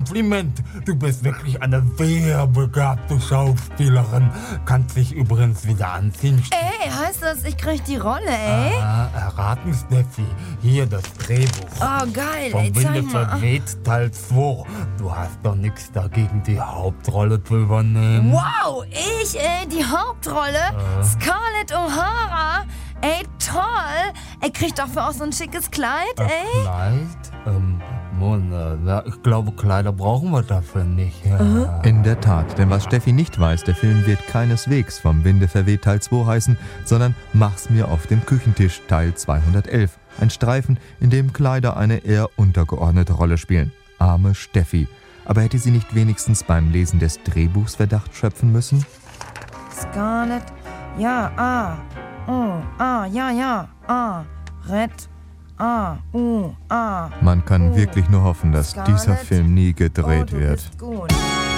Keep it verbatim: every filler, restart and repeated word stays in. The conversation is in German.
Kompliment. Du bist wirklich eine sehr begabte Schauspielerin. Kannst dich übrigens wieder anziehen. Ey, heißt das, ich krieg die Rolle, ey? Ah, erraten, Steffi. Hier das Drehbuch. Oh, geil, Vom ey, zeig Winde mal. verweht, Teil zwei. Du hast doch nichts dagegen, die Hauptrolle zu übernehmen. Wow, ich, ey, die Hauptrolle? Äh. Scarlett O'Hara? Ey, toll. Ey, krieg doch für auch so ein schickes Kleid, Äh, ey. Kleid? Ähm, Mona, na, ich glaube, Kleider brauchen wir dafür nicht. Ja. In der Tat, denn was Steffi nicht weiß, der Film wird keineswegs vom Winde verweht Teil zwei heißen, sondern Mach's mir auf dem Küchentisch Teil zweihundertelf. Ein Streifen, in dem Kleider eine eher untergeordnete Rolle spielen. Arme Steffi. Aber hätte sie nicht wenigstens beim Lesen des Drehbuchs Verdacht schöpfen müssen? Scarlett, ja, ah, oh, ah, ja, ja, ah, Red, ah, uh, ah. Man kann Oh, wirklich nur hoffen, dass dieser Scarlett, Film nie Oh, gedreht du wird. bist gut.